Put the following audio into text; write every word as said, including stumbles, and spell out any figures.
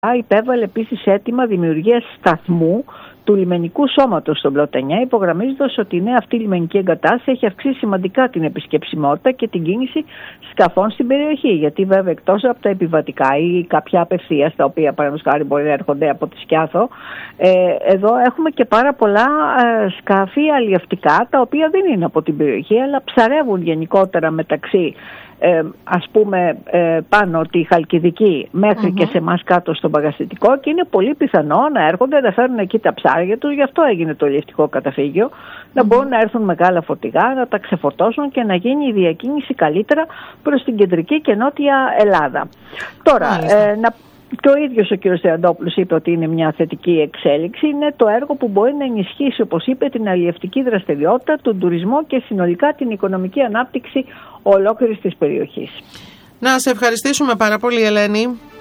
υπέβαλε επίσης αίτημα δημιουργίας σταθμού του λιμενικού σώματος στον Πλωτανιά, υπογραμμίζοντας ότι η νέα αυτή λιμενική εγκατάσταση έχει αυξήσει σημαντικά την επισκεψιμότητα και την κίνηση σκαφών στην περιοχή. Γιατί βέβαια εκτός από τα επιβατικά ή κάποια απευθείας, τα οποία παραδείγματος χάρη μπορεί να έρχονται από τη Σκιάθο, ε, εδώ έχουμε και πάρα πολλά ε, σκάφη αλλιευτικά, τα οποία δεν είναι από την περιοχή, αλλά ψαρεύουν γενικότερα μεταξύ Ε, ας πούμε ε, πάνω τη Χαλκιδική μέχρι mm-hmm. και σε εμάς κάτω στο Παγαστητικό, και είναι πολύ πιθανό να έρχονται να φέρουν εκεί τα ψάρια τους, γι' αυτό έγινε το αλλιευτικό καταφύγιο, mm-hmm. να μπορούν να έρθουν μεγάλα φορτηγά, να τα ξεφορτώσουν και να γίνει η διακίνηση καλύτερα προς την κεντρική και νότια Ελλάδα. Τώρα, ε, να και ο ίδιος ο κ. Θεαντόπουλος είπε ότι είναι μια θετική εξέλιξη. Είναι το έργο που μπορεί να ενισχύσει, όπως είπε, την αλλιευτική δραστηριότητα, τον τουρισμό και συνολικά την οικονομική ανάπτυξη ολόκληρης της περιοχής. Να σε ευχαριστήσουμε πάρα πολύ, Ελένη.